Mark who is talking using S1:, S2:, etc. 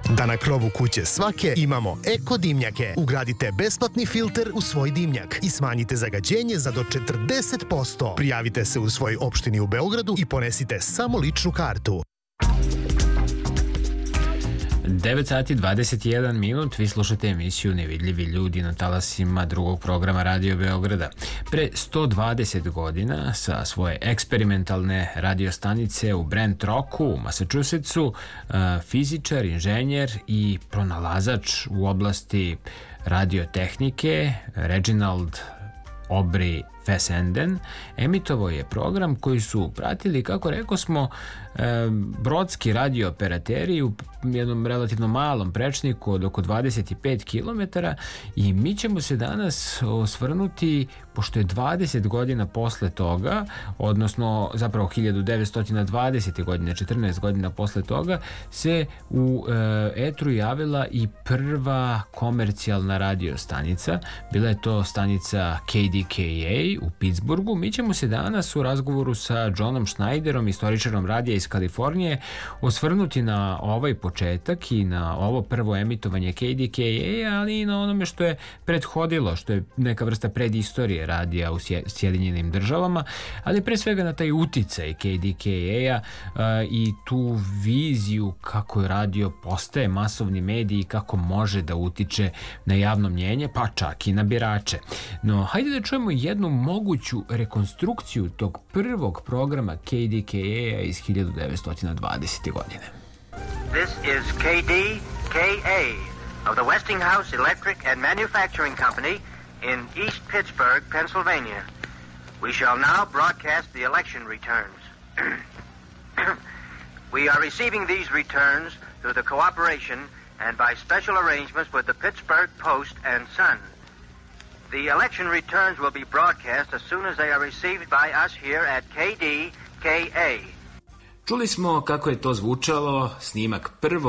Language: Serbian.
S1: Da na krovu kuće svake imamo eko dimnjake. Ugradite besplatni filter u svoj dimnjak i smanjite zagađenje za do 40%. Prijavite se u svojoj opštini u Beogradu i ponesite samo ličnu kartu.
S2: 9 sati 21 minut, vi slušate emisiju Nevidljivi ljudi na talasima drugog programa Radio Beograda. Pre 120 godina sa svoje eksperimentalne radiostanice u Brent Rocku u Massachusettsu, fizičar, inženjer i pronalazač u oblasti radiotehnike Reginald Aubrey Fessenden emitovao je program koji su pratili, kako rekao smo, brodski radiooperateri u jednom relativno malom prečniku od oko 25 km i mi ćemo se danas osvrnuti, pošto je 20 godina posle toga, odnosno zapravo 1920. godine, 14 godina posle toga, se u etru javila i prva komercijalna radiostanica. Bila je to stanica KDKA u Pittsburghu. Mi ćemo se danas u razgovoru sa Johnom Schneiderom, istoričarom radija iz Kalifornije, osvrnuti na ovaj početak i na ovo prvo emitovanje KDKA, ali i na onome što je prethodilo, što je neka vrsta predistorije radija u Sjedinjenim državama, ali pre svega na taj uticaj KDKA i tu viziju kako radio postaje masovni medij i kako može da utiče na javno mnjenje, pa čak i na birače. No, hajde da čujemo jednu moguću rekonstrukciju tog prvog programa KDKA iz 1920. godine.
S3: This is KDKA of the Westinghouse Electric and Manufacturing Company in East Pittsburgh, Pennsylvania. We shall now broadcast the election returns. We are receiving these returns through the cooperation and by special arrangements with the Pittsburgh Post and Sun. The election returns will be broadcast as soon as they are received by us here at KDKA.
S2: Čuli smo kako je to zvučalo, snimak prvog